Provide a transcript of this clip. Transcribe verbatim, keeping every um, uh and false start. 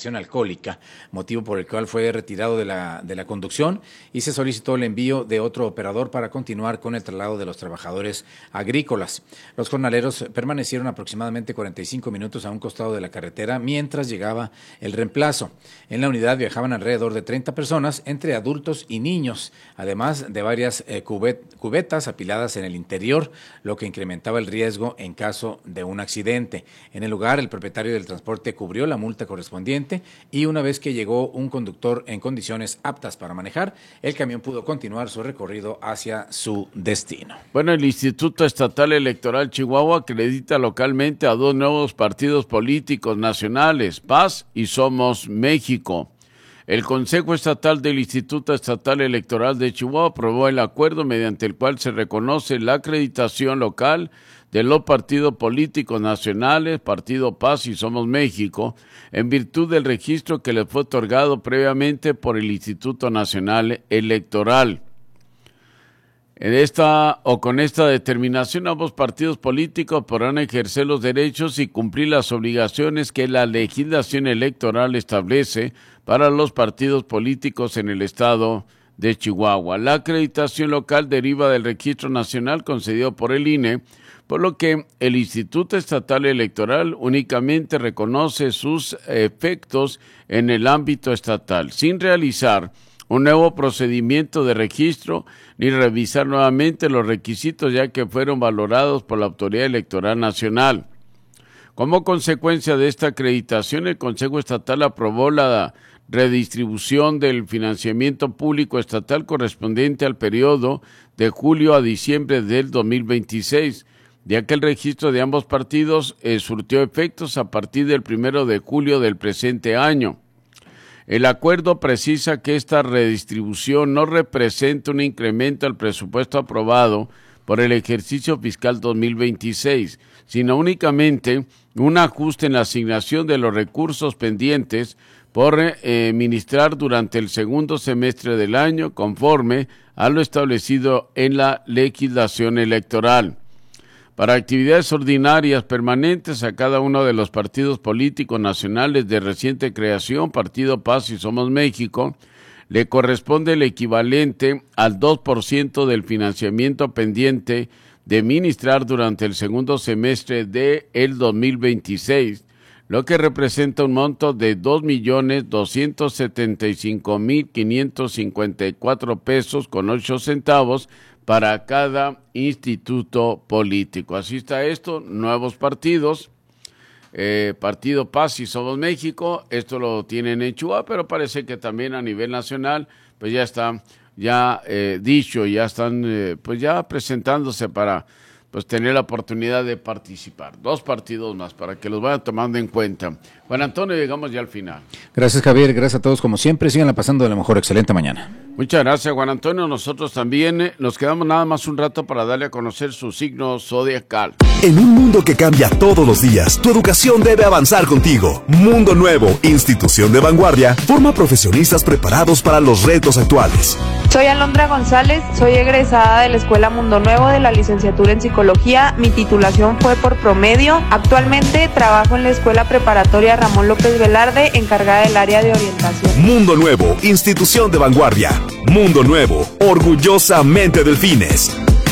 intoxicación alcohólica, motivo por el cual fue retirado de la, de la conducción y se solicitó el envío de otro operador para continuar con el traslado de los trabajadores agrícolas. Los jornaleros permanecieron aproximadamente cuarenta y cinco minutos a un costado de la carretera mientras llegaba el reemplazo. En la unidad viajaban alrededor de treinta personas, entre adultos y niños, además de varias eh, cubet, cubetas apiladas en el interior, lo que incrementaba el riesgo en caso de un accidente. En el lugar, el propietario del transporte cubrió la multa correspondiente y una vez que llegó un conductor en condiciones aptas para manejar, el camión pudo continuar su recorrido hacia su destino. Bueno, el Instituto Estatal Electoral Chihuahua acredita localmente a dos nuevos partidos políticos nacionales, Paz y Somos México. El Consejo Estatal del Instituto Estatal Electoral de Chihuahua aprobó el acuerdo mediante el cual se reconoce la acreditación local de los partidos políticos nacionales, Partido Paz y Somos México, en virtud del registro que les fue otorgado previamente por el Instituto Nacional Electoral. En esta o con esta determinación, ambos partidos políticos podrán ejercer los derechos y cumplir las obligaciones que la legislación electoral establece para los partidos políticos en el estado de Chihuahua. La acreditación local deriva del registro nacional concedido por el I N E, por lo que el Instituto Estatal Electoral únicamente reconoce sus efectos en el ámbito estatal, sin realizar un nuevo procedimiento de registro ni revisar nuevamente los requisitos, ya que fueron valorados por la Autoridad Electoral Nacional. Como consecuencia de esta acreditación, el Consejo Estatal aprobó la redistribución del financiamiento público estatal correspondiente al periodo de julio a diciembre del dos mil veintiséis, ya que el registro de ambos partidos eh, surtió efectos a partir del primero de julio del presente año. El acuerdo precisa que esta redistribución no representa un incremento al presupuesto aprobado por el ejercicio fiscal dos mil veintiséis, sino únicamente un ajuste en la asignación de los recursos pendientes por eh, administrar durante el segundo semestre del año, conforme a lo establecido en la legislación electoral. Para actividades ordinarias permanentes a cada uno de los partidos políticos nacionales de reciente creación, Partido Paz y Somos México, le corresponde el equivalente al dos por ciento del financiamiento pendiente de administrar durante el segundo semestre del dos mil veintiséis, lo que representa un monto de dos millones doscientos setenta y cinco mil quinientos cincuenta y cuatro pesos con ocho centavos para cada instituto político. Así está esto, nuevos partidos, eh, Partido Paz y Somos México, esto lo tienen en Chihuahua, pero parece que también a nivel nacional, pues ya está ya eh, dicho, ya están eh, pues ya presentándose para pues tener la oportunidad de participar. Dos partidos más para que los vayan tomando en cuenta. Juan Antonio, llegamos ya al final. Gracias, Javier, gracias a todos como siempre, síganla pasando de la mejor, excelente mañana. Muchas gracias, Juan Antonio. Nosotros también eh, nos quedamos nada más un rato para darle a conocer su signo zodiacal. En un mundo que cambia todos los días, tu educación debe avanzar contigo. Mundo Nuevo, institución de vanguardia, forma profesionistas preparados para los retos actuales. Soy Alondra González, soy egresada de la Escuela Mundo Nuevo de la licenciatura en Psicología. Mi titulación fue por promedio. Actualmente trabajo en la Escuela Preparatoria Ramón López Velarde, encargada del área de orientación. Mundo Nuevo, institución de vanguardia. Mundo Nuevo, orgullosamente Delfines.